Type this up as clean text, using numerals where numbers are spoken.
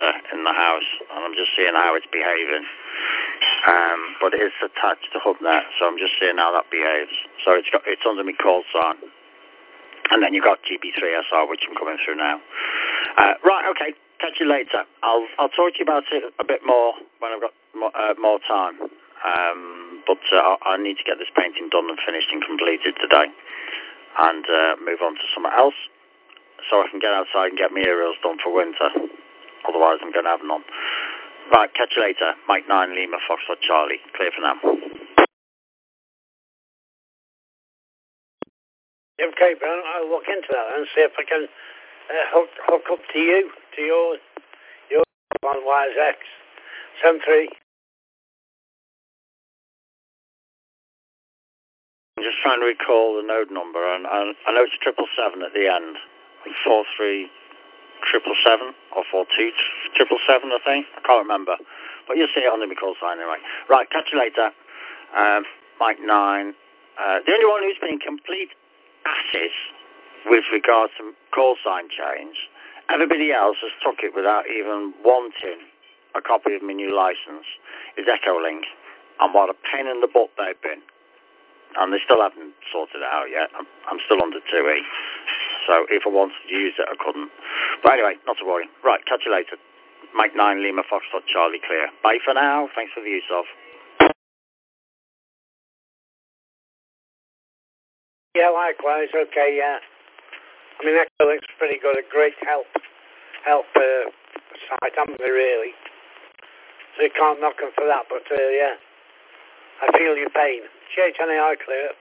in the house, and I'm just seeing how it's behaving. But it is attached to HubNet, so I'm just seeing how that behaves. So it's under my call sign. And then you've got GB3SR, which I'm coming through now. Right, okay. Catch you later. I'll talk to you about it a bit more when I've got more time. But I need to get this painting done and finished and completed today, and move on to something else, so I can get outside and get my aerials done for winter. Otherwise, I'm going to have none. Right, catch you later. Mike 9 Lima Foxtrot Charlie. Clear for now. Okay, Brown, I'll look into that and see if I can hook up to you, to your on YSX 73. I'm just trying to recall the node number, and I know it's 777 at the end. 43777 or 42777, I think. I can't remember. But you'll see it on the call sign anyway. Right, catch you later. Mike 9. The only one who's been complete asses with regards to call sign change, everybody else has took it without even wanting a copy of my new license, is Echolink. And what a pain in the butt they've been. And they still haven't sorted it out yet. I'm still under 2E. So if I wanted to use it, I couldn't. But anyway, not to worry. Right, catch you later. Mike 9 Lima Foxtrot Charlie clear. Bye for now. Thanks for the use of. Yeah, likewise. Okay, yeah. I mean, Ecolink's pretty good. A great help site, haven't they, really? So you can't knock them for that, but yeah. I feel your pain. CHNAI clear.